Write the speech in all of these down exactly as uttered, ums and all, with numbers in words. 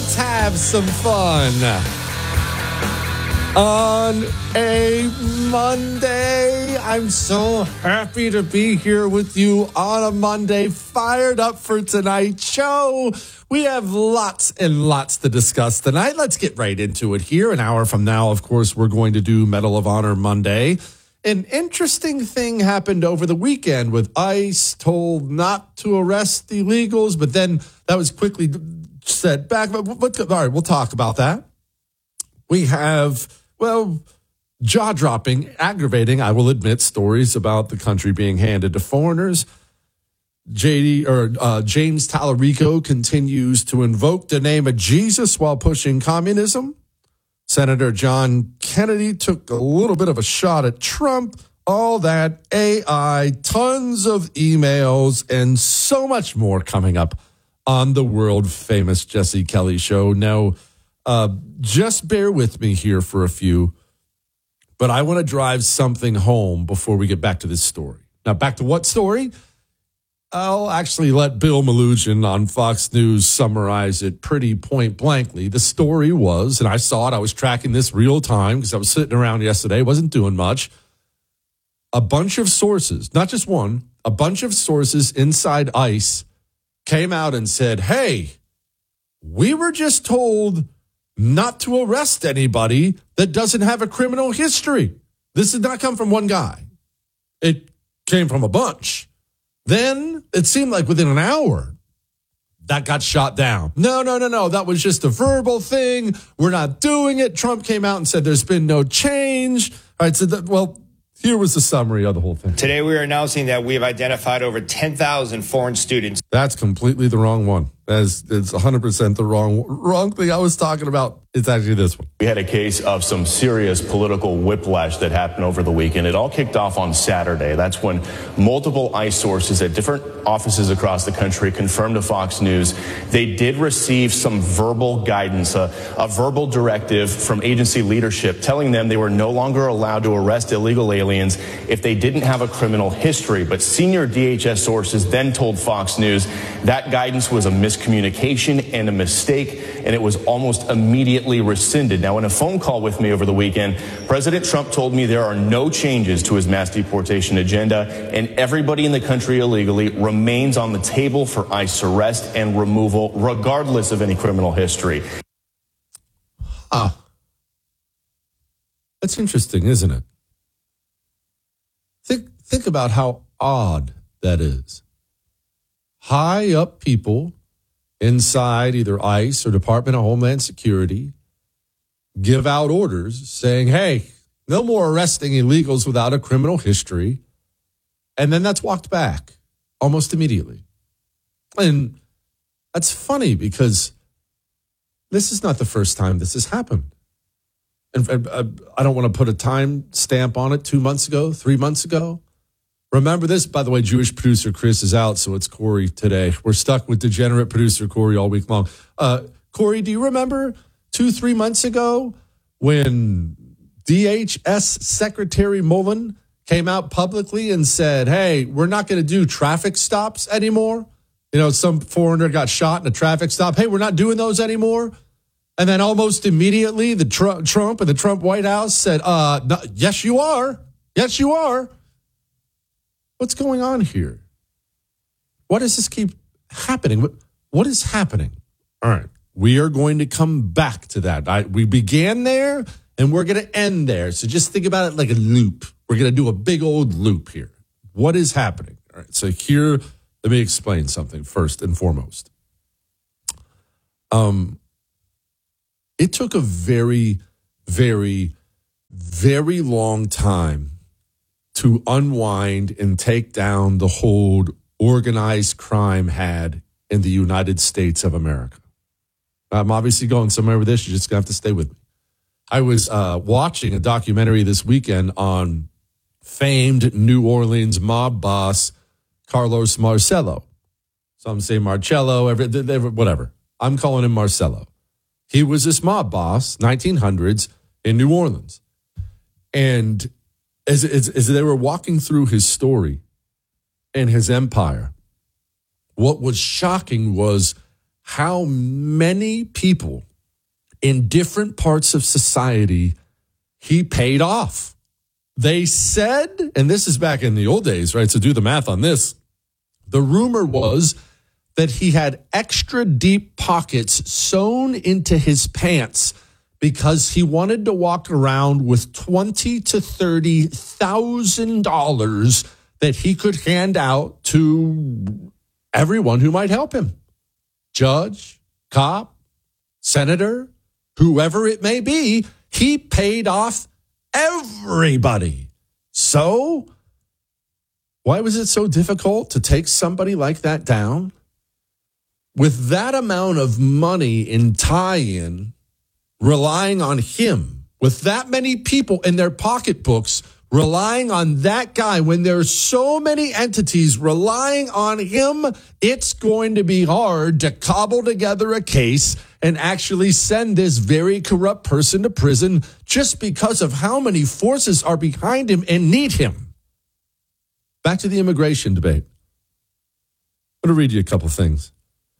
Let's have some fun on a Monday. I'm so happy to be here with you on a Monday, fired up for tonight's show. We have lots and lots to discuss tonight. Let's get right into it here. An hour from now, of course, we're going to do Medal of Honor Monday. An interesting thing happened over the weekend with ICE told not to arrest illegals, but then that was quickly set back. But, but, all right, we'll talk about that. We have, well, jaw-dropping, aggravating, I will admit, stories about the country being handed to foreigners. J D or uh, James Tallarico continues to invoke the name of Jesus while pushing communism. Senator John Kennedy took a little bit of a shot at Trump. All that, A I, tons of emails, and so much more coming up on the world-famous Jesse Kelly Show. Now, uh, just bear with me here for a few, but I want to drive something home before we get back to this story. Now, back to what story? I'll actually let Bill Melugin on Fox News summarize it pretty point blankly. The story was, and I saw it, I was tracking this real time because I was sitting around yesterday, wasn't doing much. A bunch of sources, not just one, a bunch of sources inside ICE came out and said, hey, we were just told not to arrest anybody that doesn't have a criminal history. This did not come from one guy. It came from a bunch. Then it seemed like within an hour, that got shot down. No, no, no, no. That was just a verbal thing. We're not doing it. Trump came out and said there's been no change. All right, so that, well, here was the summary of the whole thing. Today, we are announcing that we have identified over ten thousand foreign students. That's completely the wrong one. That's it's one hundred percent the wrong wrong thing I was talking about. It's actually this one. We had a case of some serious political whiplash that happened over the weekend. It all kicked off on Saturday. That's when multiple ICE sources at different offices across the country confirmed to Fox News they did receive some verbal guidance, a, a verbal directive from agency leadership telling them they were no longer allowed to arrest illegal aliens if they didn't have a criminal history. But senior D H S sources then told Fox News that guidance was a miscommunication and a mistake, and it was almost immediately rescinded. Now, in a phone call with me over the weekend, President Trump told me there are no changes to his mass deportation agenda, and everybody in the country illegally remains on the table for ICE arrest and removal, regardless of any criminal history. Ah, that's interesting, isn't it? Think, think about how odd that is. High up people inside either ICE or Department of Homeland Security give out orders saying, hey, no more arresting illegals without a criminal history. And then that's walked back almost immediately. And that's funny because this is not the first time this has happened. And I don't want to put a time stamp on it, two months ago, three months ago. Remember this, by the way, Jewish producer Chris is out, so it's Corey today. We're stuck with degenerate producer Corey all week long. Uh, Corey, do you remember two, three months ago when D H S Secretary Mullen came out publicly and said, hey, we're not going to do traffic stops anymore? You know, some foreigner got shot in a traffic stop. Hey, we're not doing those anymore. And then almost immediately, the Tr- Trump and the Trump White House said, uh, no, yes, you are. Yes, you are. What's going on here? Why does this keep happening? What, what is happening? All right. We are going to come back to that. I, we began there and we're going to end there. So just think about it like a loop. We're going to do a big old loop here. What is happening? All right. So here, let me explain something first and foremost. Um, it took a very, very, very long time to unwind and take down the hold organized crime had in the United States of America. I'm obviously going somewhere with this. You're just going to have to stay with me. I was uh, watching a documentary this weekend on famed New Orleans mob boss Carlos Marcello. Some say Marcello, every, whatever. I'm calling him Marcello. He was this mob boss, nineteen hundreds, in New Orleans. And As, as, as they were walking through his story and his empire, what was shocking was how many people in different parts of society he paid off. They said, and this is back in the old days, right? So do the math on this. The rumor was that he had extra deep pockets sewn into his pants because he wanted to walk around with twenty to thirty thousand dollars that he could hand out to everyone who might help him. Judge, cop, senator, whoever it may be, he paid off everybody. So, why was it so difficult to take somebody like that down? With that amount of money in tie-in, relying on him, with that many people in their pocketbooks, relying on that guy, when there's so many entities relying on him, it's going to be hard to cobble together a case and actually send this very corrupt person to prison just because of how many forces are behind him and need him. Back to the immigration debate. I'm going to read you a couple things.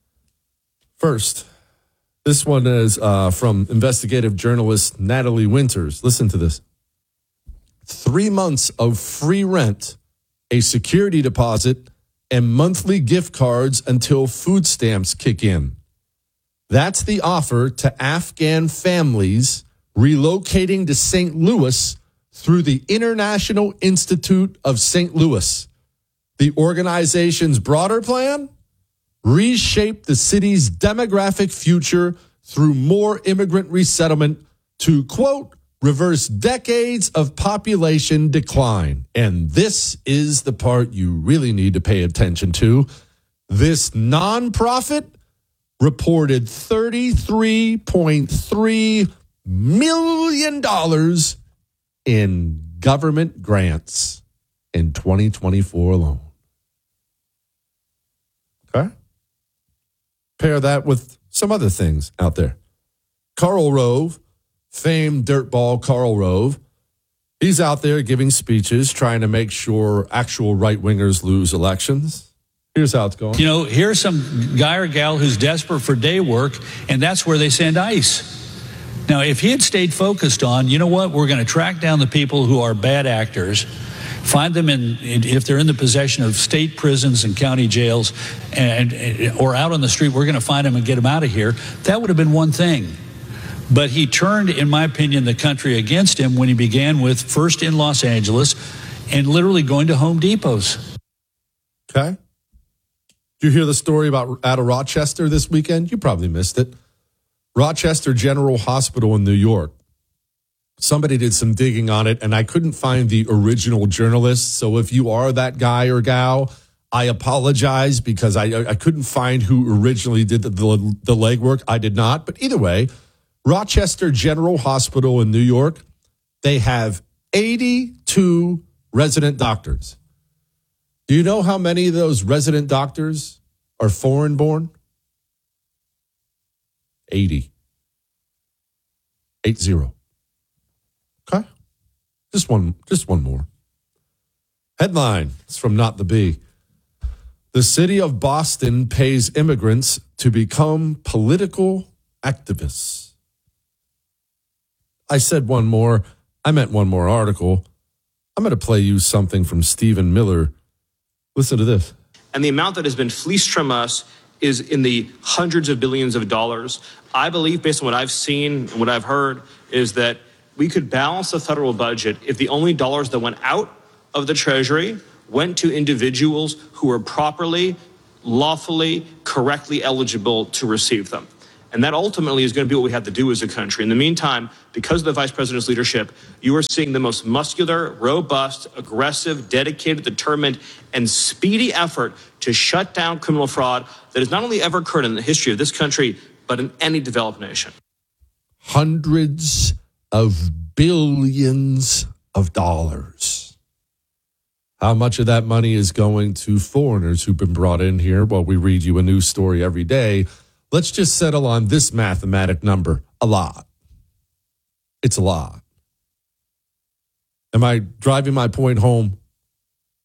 First, this one is uh, from investigative journalist Natalie Winters. Listen to this. Three months of free rent, a security deposit, and monthly gift cards until food stamps kick in. That's the offer to Afghan families relocating to Saint Louis through the International Institute of Saint Louis. The organization's broader plan? Reshape the city's demographic future through more immigrant resettlement to, quote, reverse decades of population decline. And this is the part you really need to pay attention to. This nonprofit reported thirty-three point three million dollars in government grants in twenty twenty-four alone. Okay? Pair that with some other things out there. Karl Rove, famed dirtball Karl Rove, he's out there giving speeches trying to make sure actual right-wingers lose elections. Here's how it's going. You know, here's some guy or gal who's desperate for day work, and that's where they send ICE. Now, if he had stayed focused on, you know what, we're going to track down the people who are bad actors, find them in, if they're in the possession of state prisons and county jails, and or out on the street, we're going to find them and get them out of here, that would have been one thing. But he turned, in my opinion, the country against him when he began with first in Los Angeles and literally going to Home Depots. Okay. Did you hear the story about out of Rochester this weekend? You probably missed it. Rochester General Hospital in New York. Somebody did some digging on it, and I couldn't find the original journalist. So if you are that guy or gal, I apologize because I I couldn't find who originally did the, the, the legwork. I did not. But either way, Rochester General Hospital in New York, they have eighty-two resident doctors. Do you know how many of those resident doctors are foreign born? eighty. Eight zero. Okay. Just one, just one more. Headline. It's from Not the Bee. The city of Boston pays immigrants to become political activists. I said one more. I meant one more article. I'm going to play you something from Stephen Miller. Listen to this. And the amount that has been fleeced from us is in the hundreds of billions of dollars. I believe, based on what I've seen and what I've heard, is that we could balance the federal budget if the only dollars that went out of the Treasury went to individuals who were properly, lawfully, correctly eligible to receive them. And that ultimately is going to be what we have to do as a country. In the meantime, because of the vice president's leadership, you are seeing the most muscular, robust, aggressive, dedicated, determined, and speedy effort to shut down criminal fraud that has not only ever occurred in the history of this country, but in any developed nation. Hundreds of billions of dollars. How much of that money is going to foreigners who've been brought in here? Well, we read you a news story every day. Let's just settle on this mathematic number. A lot. It's a lot. Am I driving my point home?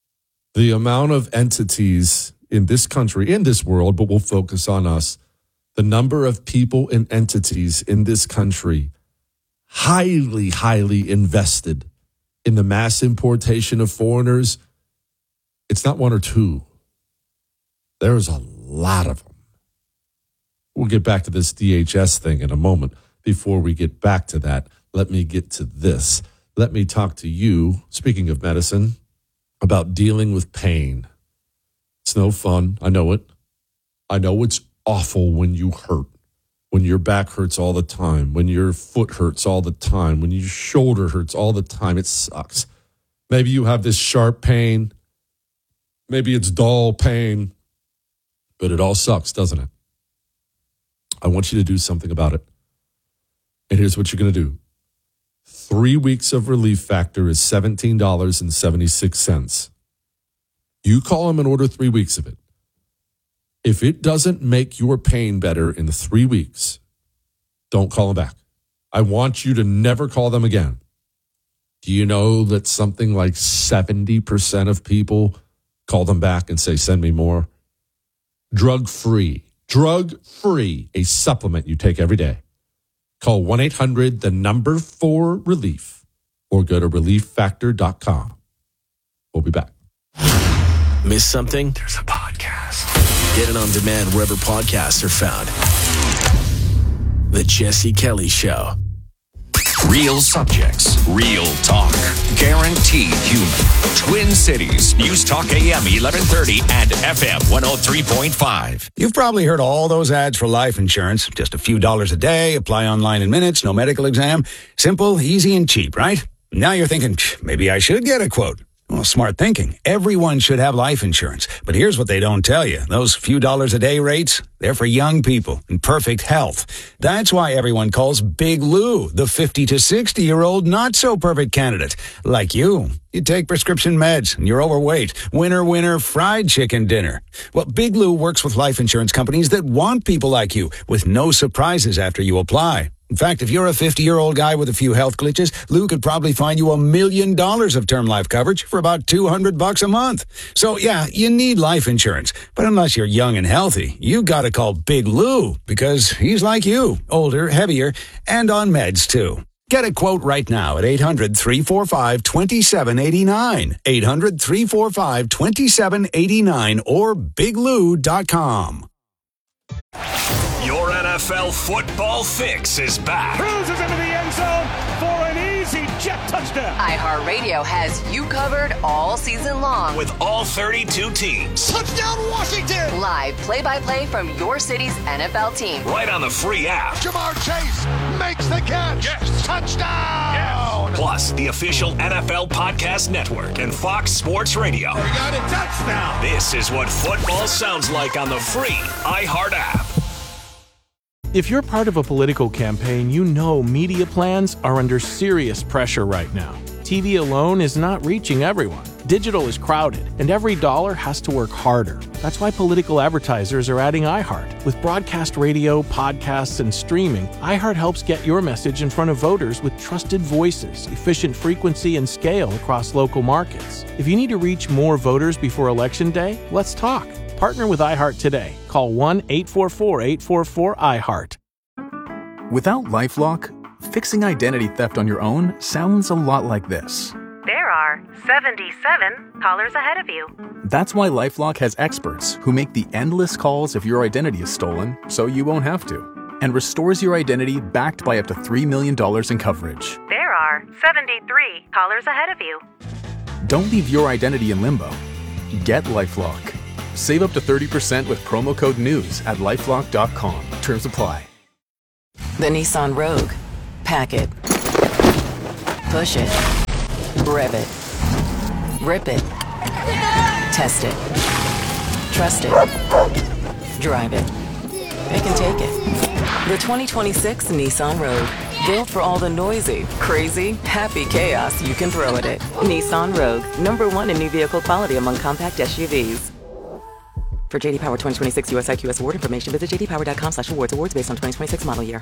The amount of entities in this country, in this world, but we'll focus on us, the number of people and entities in this country highly, highly invested in the mass importation of foreigners, it's not one or two. There's a lot of them. We'll get back to this D H S thing in a moment. Before we get back to that, let me get to this. Let me talk to you, speaking of medicine, about dealing with pain. It's no fun. I know it. I know it's awful when you hurt, when your back hurts all the time, when your foot hurts all the time, when your shoulder hurts all the time. It sucks. Maybe you have this sharp pain. Maybe it's dull pain, but it all sucks, doesn't it? I want you to do something about it. And here's what you're going to do. Three weeks of Relief Factor is seventeen dollars and seventy-six cents. You call them and order three weeks of it. If it doesn't make your pain better in three weeks, don't call them back. I want you to never call them again. Do you know that something like seventy percent of people call them back and say, send me more? Drug-free. Drug-free, a supplement you take every day. Call one eight hundred, the number four, relief, or go to relief factor dot com. We'll be back. Miss something? There's a podcast. Get it on demand wherever podcasts are found. The Jesse Kelly Show. Real subjects, real talk, guaranteed human. Twin Cities, News Talk A M eleven thirty and F M one oh three point five. You've probably heard all those ads for life insurance. Just a few dollars a day, apply online in minutes, no medical exam. Simple, easy, and cheap, right? Now you're thinking, maybe I should get a quote. Well, smart thinking. Everyone should have life insurance. But here's what they don't tell you. Those few dollars a day rates, they're for young people in perfect health. That's why everyone calls Big Lou the fifty to sixty-year-old not-so-perfect candidate. Like you. You take prescription meds and you're overweight. Winner, winner, fried chicken dinner. Well, Big Lou works with life insurance companies that want people like you with no surprises after you apply. In fact, if you're a fifty-year-old guy with a few health glitches, Lou could probably find you a million dollars of term life coverage for about two hundred bucks a month. So, yeah, you need life insurance. But unless you're young and healthy, you gotta call Big Lou because he's like you, older, heavier, and on meds, too. Get a quote right now at eight hundred, three four five, two seven eight nine, eight hundred, three four five, two seven eight nine, or big lou dot com. Your N F L football fix is back. Cruises into the end zone for an easy jet touchdown. iHeartRadio has you covered all season long. With all thirty-two teams. Touchdown Washington. Live play-by-play from your city's N F L team. Right on the free app. Jamar Chase makes the catch. Yes. Touchdown. Yes. Plus, the official N F L Podcast Network and Fox Sports Radio. We got a touchdown. This is what football sounds like on the free iHeart app. If you're part of a political campaign, you know media plans are under serious pressure right now. T V alone is not reaching everyone. Digital is crowded, and every dollar has to work harder. That's why political advertisers are adding iHeart. With broadcast radio, podcasts, and streaming, iHeart helps get your message in front of voters with trusted voices, efficient frequency, and scale across local markets. If you need to reach more voters before Election Day, let's talk. Partner with iHeart today. Call one eight four four, eight four four, iHeart. Without LifeLock, fixing identity theft on your own sounds a lot like this. There are seventy-seven callers ahead of you. That's why LifeLock has experts who make the endless calls if your identity is stolen, so you won't have to, and restores your identity backed by up to three million dollars in coverage. There are seventy-three callers ahead of you. Don't leave your identity in limbo. Get LifeLock. Save up to thirty percent with promo code NEWS at lifelock dot com. Terms apply. The Nissan Rogue. Pack it. Push it. Rev it. Rip it. Test it. Trust it. Drive it. It can take it. The twenty twenty-six Nissan Rogue. Built for all the noisy, crazy, happy chaos you can throw at it. Nissan Rogue. Number one in new vehicle quality among compact S U Vs. For J D Power twenty twenty-six U S I Q S award information, visit j d power dot com slash awards. Awards based on twenty twenty-six model year.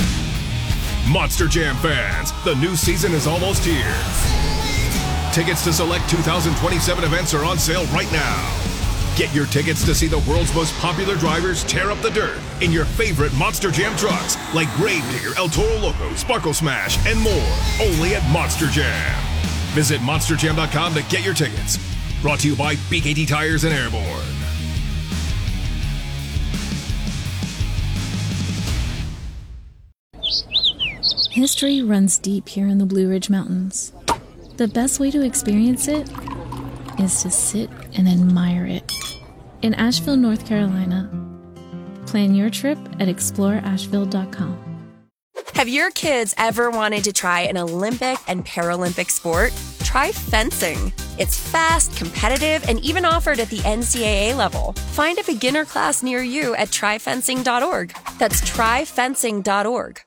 Monster Jam fans, the new season is almost here. Tickets to select two thousand twenty-seven events are on sale right now. Get your tickets to see the world's most popular drivers tear up the dirt in your favorite Monster Jam trucks like Gravedigger, El Toro Loco, Sparkle Smash, and more. Only at Monster Jam. Visit monster jam dot com to get your tickets. Brought to you by B K T Tires and Airborne. History runs deep here in the Blue Ridge Mountains. The best way to experience it is to sit and admire it. In Asheville, North Carolina. Plan your trip at explore asheville dot com. Have your kids ever wanted to try an Olympic and Paralympic sport? Try fencing. It's fast, competitive, and even offered at the N C double A level. Find a beginner class near you at try fencing dot org. That's try fencing dot org.